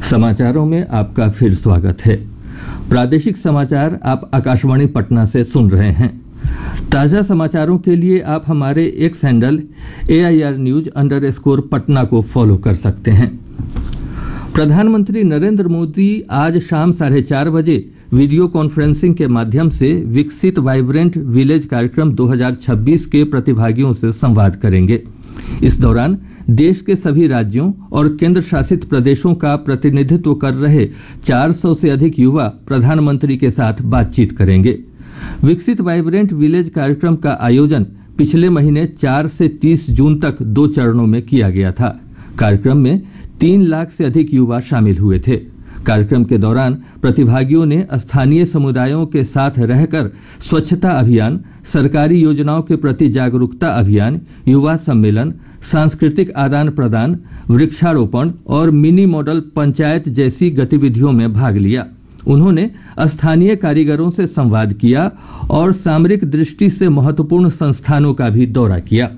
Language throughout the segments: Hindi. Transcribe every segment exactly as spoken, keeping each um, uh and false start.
समाचारों में आपका फिर स्वागत है। प्रादेशिक समाचार आप आकाशवाणी पटना से सुन रहे हैं। ताजा समाचारों के लिए आप हमारे x handle A I R news under score Patna को फॉलो कर सकते हैं। प्रधानमंत्री नरेंद्र मोदी आज शाम साढ़े चार बजे वीडियो कॉन्फ्रेंसिंग के माध्यम से विकसित वाइब्रेंट विलेज कार्यक्रम दो हज़ार छब्बीस के प्रतिभागियों से संवाद करेंगे। इस दौरान देश के सभी राज्यों और केंद्र शासित प्रदेशों का प्रतिनिधित्व कर रहे चार सौ से अधिक युवा प्रधानमंत्री के साथ बातचीत करेंगे। विकसित वाइब्रेंट विलेज कार्यक्रम का आयोजन पिछले महीने चार से तीस जून तक दो चरणों में किया गया था। कार्यक्रम में तीन लाख से अधिक युवा शामिल हुए थे। कार्यक्रम के दौरान प्रतिभागियों ने स्थानीय समुदायों के साथ रहकर स्वच्छता अभियान, सरकारी योजनाओं के प्रति जागरूकता अभियान, युवा सम्मेलन, सांस्कृतिक आदान प्रदान, वृक्षारोपण और मिनी मॉडल पंचायत जैसी गतिविधियों में भाग लिया। उन्होंने स्थानीय कारीगरों से संवाद किया और सामरिक दृष्टि से महत्वपूर्ण संस्थानों का भी दौरा किया।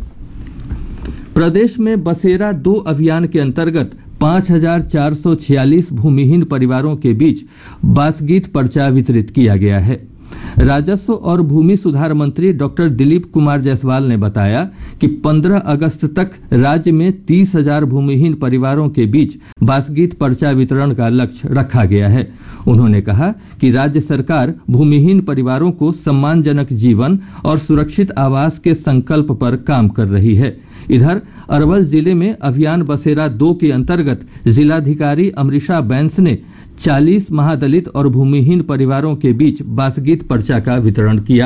प्रदेश में बसेरा दो अभियान के अंतर्गत पांच हजार चार सौ छियालीस भूमिहीन परिवारों के बीच बासगीत पर्चा वितरित किया गया है। राजस्व और भूमि सुधार मंत्री डॉक्टर दिलीप कुमार जायसवाल ने बताया कि पंद्रह अगस्त तक राज्य में तीस हजार भूमिहीन परिवारों के बीच बासगीत पर्चा वितरण का लक्ष्य रखा गया है। उन्होंने कहा कि राज्य सरकार भूमिहीन परिवारों को सम्मानजनक जीवन और सुरक्षित आवास के संकल्प पर काम कर रही है। इधर अरवल जिले में अभियान बसेरा दो के अंतर्गत जिलाधिकारी अमृषा बैंस ने चालीस महादलित और भूमिहीन परिवारों के बीच बासगीत पर्चा का वितरण किया।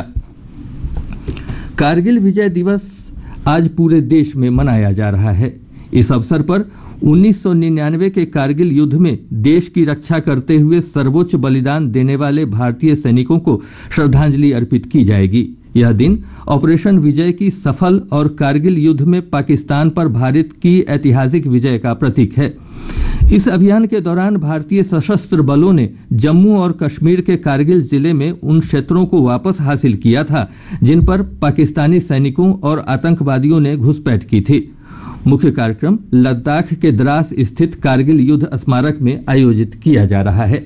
कारगिल विजय दिवस आज पूरे देश में मनाया जा रहा है। इस अवसर पर उन्नीस सौ निन्यानवे के कारगिल युद्ध में देश की रक्षा करते हुए सर्वोच्च बलिदान देने वाले भारतीय सैनिकों को श्रद्धांजलि अर्पित की जाएगी। यह दिन ऑपरेशन विजय की सफल और कारगिल युद्ध में पाकिस्तान पर भारत की ऐतिहासिक विजय का प्रतीक है। इस अभियान के दौरान भारतीय सशस्त्र बलों ने जम्मू और कश्मीर के कारगिल जिले में उन क्षेत्रों को वापस हासिल किया था जिन पर पाकिस्तानी सैनिकों और आतंकवादियों ने घुसपैठ की थी। मुख्य कार्यक्रम लद्दाख के द्रास स्थित कारगिल युद्ध स्मारक में आयोजित किया जा रहा है।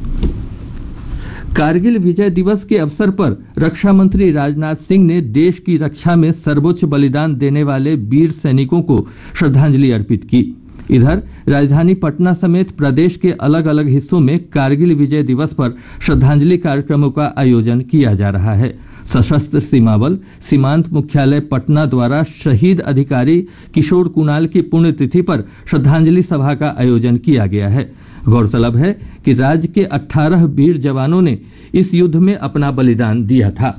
कारगिल विजय दिवस के अवसर पर रक्षा मंत्री राजनाथ सिंह ने देश की रक्षा में सर्वोच्च बलिदान देने वाले वीर सैनिकों को श्रद्धांजलि अर्पित की। इधर राजधानी पटना समेत प्रदेश के अलग अलग हिस्सों में कारगिल विजय दिवस पर श्रद्धांजलि कार्यक्रमों का आयोजन किया जा रहा है। सशस्त्र सीमा बल सीमांत मुख्यालय पटना द्वारा शहीद अधिकारी किशोर कुणाल की पुण्यतिथि पर श्रद्धांजलि सभा का आयोजन किया गया है। गौरतलब है कि राज्य के अठारह वीर जवानों ने इस युद्ध में अपना बलिदान दिया था।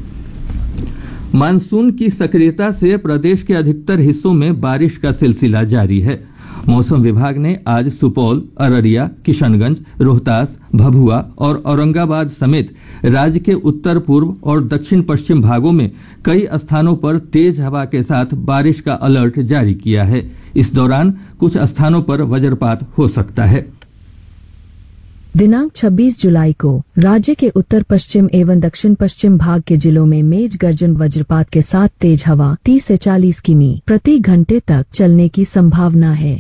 मानसून की सक्रियता से प्रदेश के अधिकतर हिस्सों में बारिश का सिलसिला जारी है। मौसम विभाग ने आज सुपौल, अररिया, किशनगंज, रोहतास, भभुआ और औरंगाबाद समेत राज्य के उत्तर पूर्व और दक्षिण पश्चिम भागों में कई स्थानों पर तेज हवा के साथ बारिश का अलर्ट जारी किया है। इस दौरान कुछ स्थानों पर वज्रपात हो सकता है। दिनांक छब्बीस जुलाई को राज्य के उत्तर पश्चिम एवं दक्षिण पश्चिम भाग के जिलों में मेघ गर्जन वज्रपात के साथ तेज हवा तीस से चालीस किमी प्रति घंटे तक चलने की संभावना है।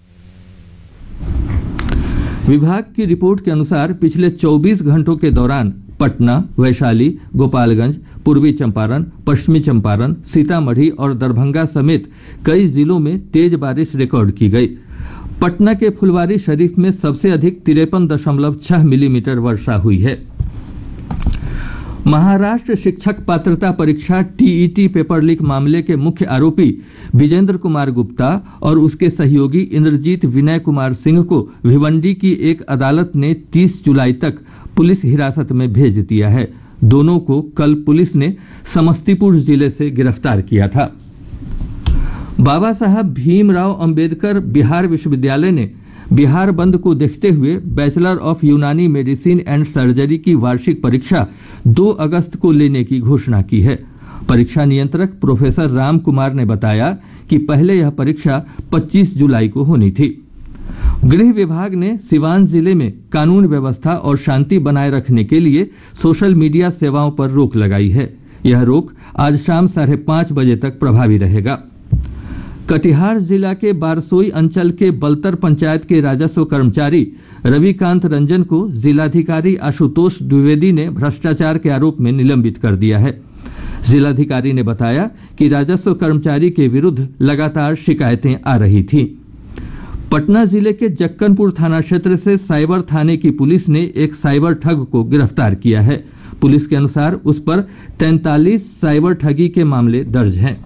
विभाग की रिपोर्ट के अनुसार पिछले चौबीस घंटों के दौरान पटना, वैशाली, गोपालगंज, पूर्वी चंपारण, पश्चिमी चंपारण, सीतामढ़ी और दरभंगा समेत कई जिलों में तेज बारिश रिकॉर्ड की गई। पटना के फुलवारी शरीफ में सबसे अधिक तिरपन दशमलव छह मिलीमीटर वर्षा हुई है। महाराष्ट्र शिक्षक पात्रता परीक्षा T E T paper leak मामले के मुख्य आरोपी विजेंद्र कुमार गुप्ता और उसके सहयोगी इंद्रजीत विनय कुमार सिंह को भिवंडी की एक अदालत ने तीस जुलाई तक पुलिस हिरासत में भेज दिया है। दोनों को कल पुलिस ने समस्तीपुर जिले से गिरफ्तार किया था। बाबा साहब भीमराव अंबेडकर बिहार विश्वविद्यालय ने बिहार बंद को देखते हुए बैचलर ऑफ यूनानी मेडिसिन एंड सर्जरी की वार्षिक परीक्षा दो अगस्त को लेने की घोषणा की है। परीक्षा नियंत्रक प्रोफेसर राम कुमार ने बताया कि पहले यह परीक्षा पच्चीस जुलाई को होनी थी। गृह विभाग ने सिवान जिले में कानून व्यवस्था और शांति बनाए रखने के लिए सोशल मीडिया सेवाओं पर रोक लगाई है। यह रोक आज शाम साढ़े पांच बजे तक प्रभावी रहेगा। कटिहार जिला के बारसोई अंचल के बलतर पंचायत के राजस्व कर्मचारी रविकांत रंजन को जिलाधिकारी आशुतोष द्विवेदी ने भ्रष्टाचार के आरोप में निलंबित कर दिया है। जिलाधिकारी ने बताया कि राजस्व कर्मचारी के विरुद्ध लगातार शिकायतें आ रही थीं। पटना जिले के जक्कनपुर थाना क्षेत्र से साइबर थाने की पुलिस ने एक साइबर ठग को गिरफ्तार किया है। पुलिस के अनुसार उस पर तैंतालीस साइबर ठगी के मामले दर्ज हैं।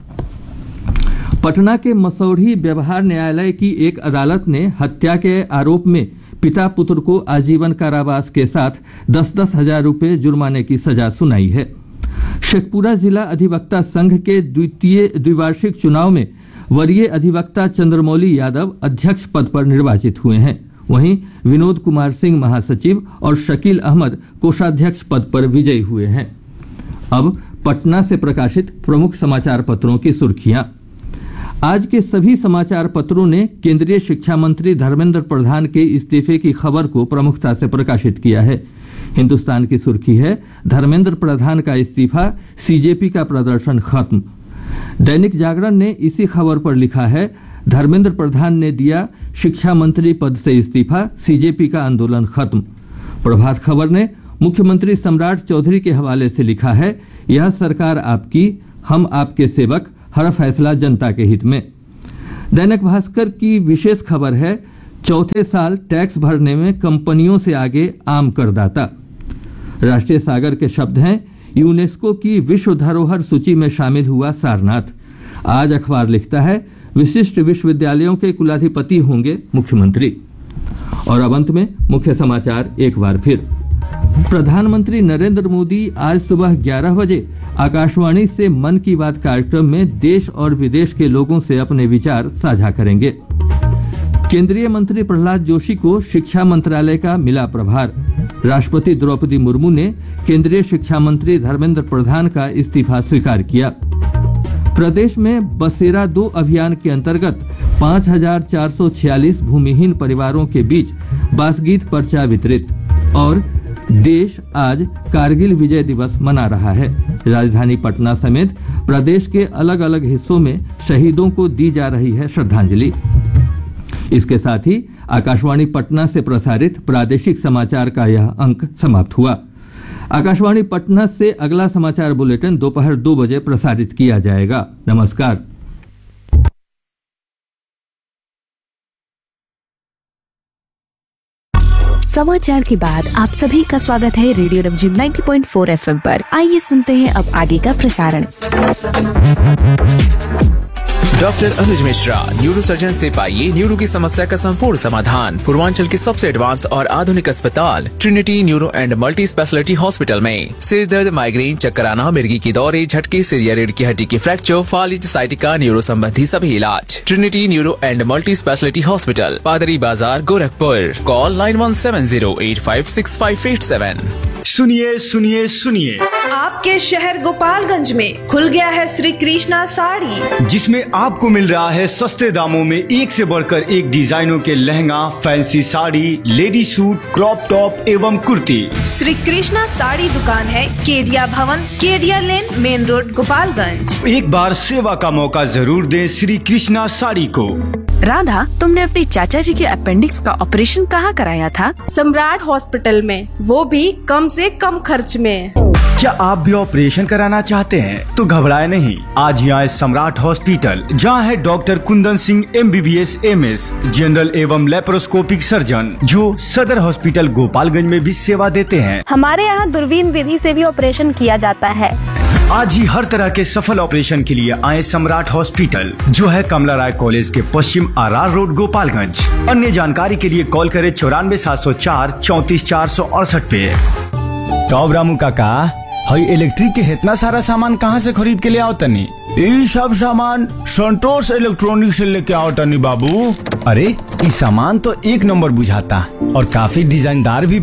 पटना के मसौढ़ी व्यवहार न्यायालय की एक अदालत ने हत्या के आरोप में पिता पुत्र को आजीवन कारावास के साथ दस दस हजार रुपये जुर्माने की सजा सुनाई है। शेखपुरा जिला अधिवक्ता संघ के द्वितीय द्विवार्षिक चुनाव में वरीय अधिवक्ता चंद्रमौली यादव अध्यक्ष पद पर निर्वाचित हुए हैं। वहीं विनोद कुमार सिंह महासचिव और शकील अहमद कोषाध्यक्ष पद पर विजयी हुए हैं। अब पटना से प्रकाशित प्रमुख समाचार पत्रों की सुर्खियां। आज के सभी समाचार पत्रों ने केंद्रीय शिक्षा मंत्री धर्मेंद्र प्रधान के इस्तीफे की खबर को प्रमुखता से प्रकाशित किया है। हिंदुस्तान की सुर्खी है, धर्मेंद्र प्रधान का इस्तीफा, सीजेपी का प्रदर्शन खत्म। दैनिक जागरण ने इसी खबर पर लिखा है, धर्मेंद्र प्रधान ने दिया शिक्षा मंत्री पद से इस्तीफा, सीजेपी का आंदोलन खत्म। प्रभात खबर ने मुख्यमंत्री सम्राट चौधरी के हवाले से लिखा है, यह सरकार आपकी, हम आपके सेवक, हर फैसला जनता के हित में। दैनिक भास्कर की विशेष खबर है, चौथे साल टैक्स भरने में कंपनियों से आगे आम करदाता। राष्ट्रीय सागर के शब्द हैं, यूनेस्को की विश्व धरोहर सूची में शामिल हुआ सारनाथ। आज अखबार लिखता है, विशिष्ट विश्वविद्यालयों के कुलाधिपति होंगे मुख्यमंत्री। और अब अंत में मुख्य समाचार एक बार फिर। प्रधानमंत्री नरेंद्र मोदी आज सुबह ग्यारह बजे आकाशवाणी से मन की बात कार्यक्रम में देश और विदेश के लोगों से अपने विचार साझा करेंगे। केंद्रीय मंत्री प्रहलाद जोशी को शिक्षा मंत्रालय का मिला प्रभार। राष्ट्रपति द्रौपदी मुर्मू ने केंद्रीय शिक्षा मंत्री धर्मेंद्र प्रधान का इस्तीफा स्वीकार किया। प्रदेश में बसेरा दो अभियान के अंतर्गत पांच हजार चार सौ छियालीस भूमिहीन परिवारों के बीच बासगीत पर्चा वितरित। और देश आज कारगिल विजय दिवस मना रहा है। राजधानी पटना समेत प्रदेश के अलग अलग हिस्सों में शहीदों को दी जा रही है श्रद्धांजलि। इसके साथ ही आकाशवाणी पटना से प्रसारित प्रादेशिक समाचार का यह अंक समाप्त हुआ। आकाशवाणी पटना से अगला समाचार बुलेटिन दोपहर दो बजे प्रसारित किया जाएगा। नमस्कार। समाचार के बाद आप सभी का स्वागत है रेडियो रमझिम नब्बे पॉइंट चार एफएम पर। आइए सुनते हैं अब आगे का प्रसारण। डॉक्टर अनुज मिश्रा, न्यूरो सर्जन से पाइए न्यूरो की समस्या का संपूर्ण समाधान पूर्वांचल के सबसे एडवांस और आधुनिक अस्पताल Trinity neuro and multi speciality hospital में। सिर दर्द, माइग्रेन, चक्कर आना, मिर्गी की दौरे, झटके, सिर या रीढ़ की हड्डी की फ्रैक्चर, फालिज, साइटिका, न्यूरो संबंधी सभी इलाज। Trinity neuro and multi speciality hospital, पादरी बाजार, Gorakhpur. Call nine one seven zero eight five six five eight seven. सुनिए सुनिए सुनिए, आपके शहर गोपालगंज में खुल गया है श्री कृष्णा साड़ी, जिसमें आपको मिल रहा है सस्ते दामों में एक से बढ़कर एक डिजाइनों के lehenga, fancy sari, lady suit, crop top एवं कुर्ती। श्री कृष्णा साड़ी दुकान है केडिया भवन, केडिया लेन, मेन रोड, गोपालगंज। एक बार सेवा का मौका जरूर दें श्री कृष्णा साड़ी को। राधा, तुमने अपने चाचा जी के अपेंडिक्स का ऑपरेशन कहाँ कराया था? सम्राट हॉस्पिटल में, वो भी कम से कम खर्च में। क्या आप भी ऑपरेशन कराना चाहते हैं तो घबराए नहीं, आज ही आए सम्राट हॉस्पिटल, जहां है doctor Kundan Singh M B B S M S, general एवं लेप्रोस्कोपिक सर्जन, जो सदर हॉस्पिटल गोपालगंज में भी सेवा देते हैं। हमारे यहाँ दूरबीन विधि से भी ऑपरेशन किया जाता है। आज ही हर तरह के सफल ऑपरेशन के लिए आए सम्राट हॉस्पिटल, जो है कमला राय कॉलेज के पश्चिम आर आर रोड, गोपालगंज। अन्य जानकारी के लिए कॉल करें चौरानवे सात सौ चार चौतीस चार सौ अड़सठ पे। तो रामू काका, हई इलेक्ट्रिक के इतना सारा सामान कहाँ से खरीद के ले आओ तनी? ये सब सामान संतोष इलेक्ट्रॉनिक से लेके आओ तनी बाबू। अरे, ये सामान तो एक नंबर बुझाता और काफी डिजाइनदार भी बा।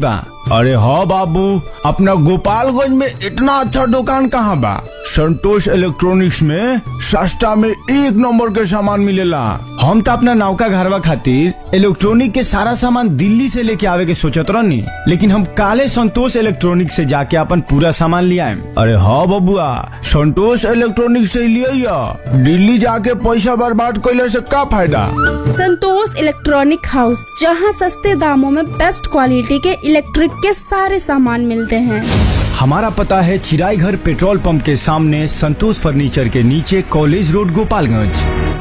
अरे हाँ बाबू, अपना गोपालगंज में इतना अच्छा दुकान कहाँ बा। संतोष इलेक्ट्रॉनिक्स में सस्ता में एक नंबर के सामान मिलेला। हम तो अपना नौका घरवा खातिर इलेक्ट्रॉनिक के सारा सामान दिल्ली से लेके आवे के सोचत रहनी, लेकिन हम काले संतोष इलेक्ट्रॉनिक से जाके अपन पूरा सामान ले आए। अरे हाँ बबुआ, संतोष इलेक्ट्रॉनिक से लिया, दिल्ली जाके पैसा बर्बाद कैले से का फायदा। संतोष इलेक्ट्रॉनिक हाउस, जहां सस्ते दामों में बेस्ट क्वालिटी के इलेक्ट्रिक के सारे सामान मिलते हैं। हमारा पता है चिराई घर पेट्रोल पंप के सामने, संतोष फर्नीचर के नीचे, कॉलेज रोड, गोपालगंज।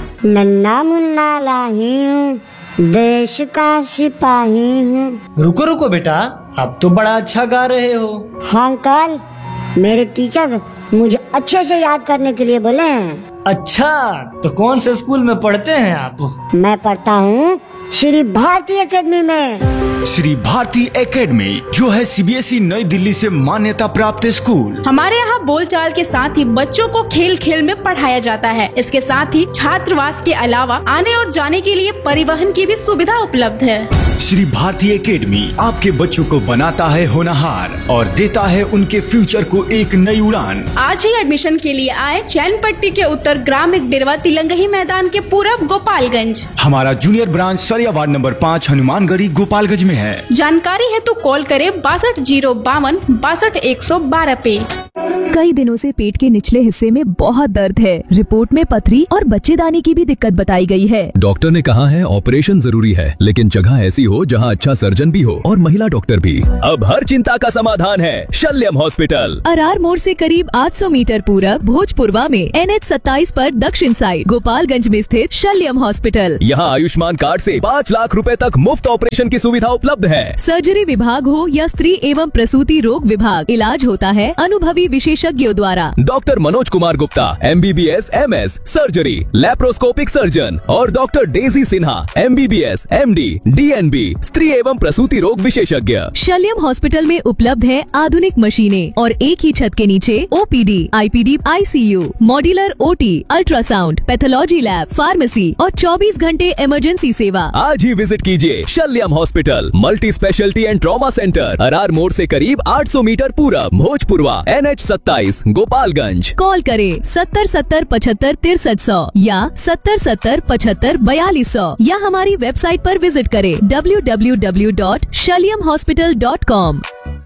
नन्ना मुन्ना लाही हूँ, देश का सिपाही हूँ। रुको रुको बेटा, अब तो बड़ा अच्छा गा रहे हो। हाँ अंकल, मेरे टीचर मुझे अच्छे से याद करने के लिए बोले हैं। अच्छा, तो कौन से स्कूल में पढ़ते हैं आप? मैं पढ़ता हूँ श्री भारती एकेडमी में। श्री भारती एकेडमी जो है सीबीएसई नई दिल्ली से मान्यता प्राप्त स्कूल। हमारे यहाँ बोलचाल के साथ ही बच्चों को खेल खेल में पढ़ाया जाता है। इसके साथ ही छात्रावास के अलावा आने और जाने के लिए परिवहन की भी सुविधा उपलब्ध है। श्री भारती एकेडमी आपके बच्चों को बनाता है होनहार और देता है उनके फ्यूचर को एक नई उड़ान। आज ही एडमिशन के लिए आए चैनपट्टी के उत्तर ग्राम डेरवा तिलंगही मैदान के पूरब गोपालगंज। हमारा जूनियर ब्रांच सरिया वार्ड नंबर पाँच हनुमानगढ़ी गोपालगंज में है। जानकारी है तो कॉल करे बासठ जीरो बावन बासठ एक सौ बारह पे। कई दिनों से पेट के निचले हिस्से में बहुत दर्द है। रिपोर्ट में पथरी और बच्चेदानी की भी दिक्कत बताई गई है। डॉक्टर ने कहा है ऑपरेशन जरूरी है, लेकिन जगह ऐसी हो जहां अच्छा सर्जन भी हो और महिला डॉक्टर भी। अब हर चिंता का समाधान है शल्यम हॉस्पिटल। अरार मोड़ से करीब आठ सौ मीटर पूरब भोजपुरवा में एन एच सत्ताईस पर दक्षिण साइड गोपालगंज में स्थित शल्यम हॉस्पिटल। यहाँ आयुष्मान कार्ड से पाँच लाख रुपए तक मुफ्त ऑपरेशन की सुविधा उपलब्ध है। सर्जरी विभाग हो या स्त्री एवं प्रसूति रोग विभाग, इलाज होता है अनुभवी विशेषज्ञों द्वारा। Doctor Manoj Kumar Gupta M B B S M S surgery laparoscopic surgeon और doctor Daisy Sinha M B B S M D D N B स्त्री एवं प्रसूति रोग विशेषज्ञ। शल्यम हॉस्पिटल में उपलब्ध है आधुनिक मशीनें और एक ही छत के नीचे O P D, I P D, I C you, modular O T, ultrasound, pathology lab, pharmacy और चौबीस घंटे इमरजेंसी सेवा। आज ही विजिट कीजिए शल्यम hospital, multi speciality and trauma centre, Arar मोड़ से करीब आठ सौ मीटर पूरब, भोजपुरवा, एन एच सत्ताईस, गोपालगंज। कॉल करें सत्तर सत्तर पचहत्तर तिरसठ सौ या सत्तर सत्तर पचहत्तर बयालीस सौ या हमारी वेबसाइट पर विजिट करें W W W dot शल्यम hospital dot com.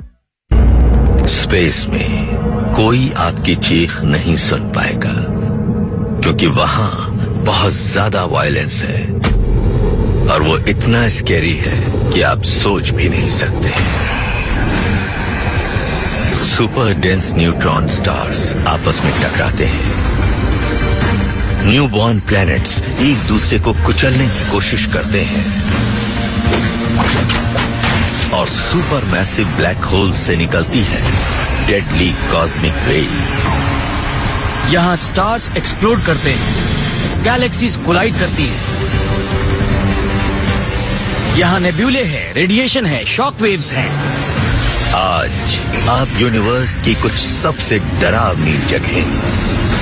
Space में कोई आपकी चीख नहीं सुन पाएगा, क्योंकि वहां बहुत ज्यादा वायलेंस है और वो इतना स्कैरी है कि आप सोच भी नहीं सकते। सुपर डेंस न्यूट्रॉन स्टार्स आपस में टकराते हैं। न्यूबॉर्न प्लैनेट्स एक दूसरे को कुचलने की कोशिश करते हैं और सुपर मैसिव ब्लैक होल से निकलती है डेडली कॉस्मिक रेज। यहाँ स्टार्स एक्सप्लोड करते हैं, गैलेक्सीज कोलाइड करती हैं। यहाँ नेब्यूले है, रेडिएशन है, शॉक वेव्स हैं। आज आप यूनिवर्स की कुछ सबसे डरावनी जगह